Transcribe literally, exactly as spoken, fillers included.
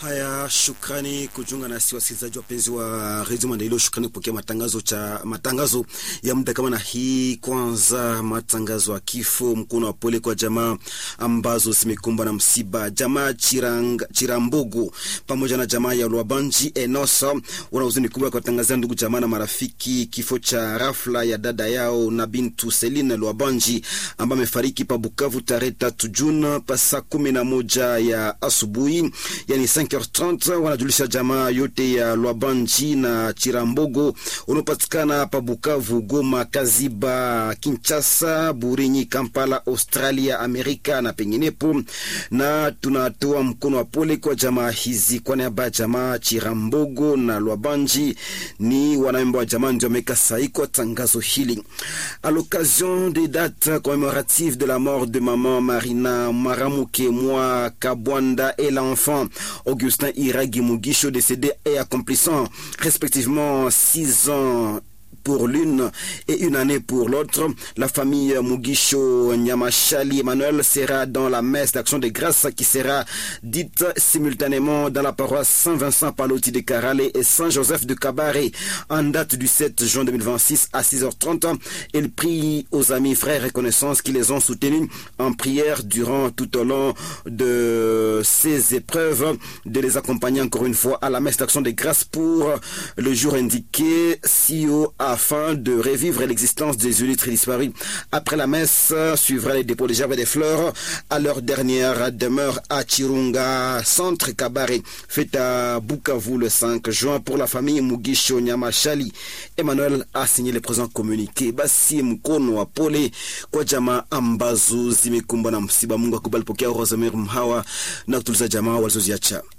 Haya, shukrani kujiunga nasi wasikilizaji wapenzi wa Radio Maendeleo. Shukrani kupokea matangazo cha matangazo ya muda kama na hii. Kwanza matangazo ya kifo, mkono wa pole kwa jamaa ambazo zimekumbwa na msiba. Jamaa Chirang, Chirambogo pamoja na jamaa ya Lwabanji Enosa wana huzuni kubwa kwa tangazia ndugu jamaa na marafiki kifo cha rafla ya dada yao na bintu Celine Lwabanji ambaye amefariki pa Bukavu tarehe tatu Juni pa saa kumi na moja ya asubuhi, yani cinq heures trente. Wanajulisha jamaa yote ya Lwabanji na Chirambogo unapatikana pa Bukavu, Goma, Kaziba, Kinshasa, Burinyi, Kampala, Australia, Amerika na penginepo, na tunatoa mkono wa pole kwa jamaa hizi. Kwa niaba ya jamaa Chirambogo na Lwabanji, ni wanaimba wa jamaa ndio wameka sahi kwa tangazo hili. À l'occasion des dates commémoratives de la mort de maman Marina Maramuke Mwa Kabwanda et l'enfant Augustin Iragi Mugisho, décédé et accomplissant respectivement six ans pour l'une et une année pour l'autre, la famille Mugisho Nyamashali Emmanuel sera dans la messe d'action de grâce qui sera dite simultanément dans la paroisse Saint-Vincent Paloti de Karale et Saint-Joseph de Kabare en date du sept juin deux mille vingt-six à six heures trente. Il prie aux amis, frères et connaissances qui les ont soutenus en prière durant tout au long de ces épreuves de les accompagner encore une fois à la messe d'action de grâce pour le jour indiqué, si haut afin de revivre l'existence des illustres disparus. Après la messe, suivra les dépôts de gerbes et des fleurs à leur dernière demeure à Chirunga, centre Kabare, fait à Bukavu le cinq juin pour la famille Mugisho Nyamashali. Emmanuel a signé le présent communiqué. Basi mkono wa pole kwa jamaa ambazo zimekumbwa na msiba. Mungu akubali pokea roho za mhawa na kutuliza jamaa walizoziacha.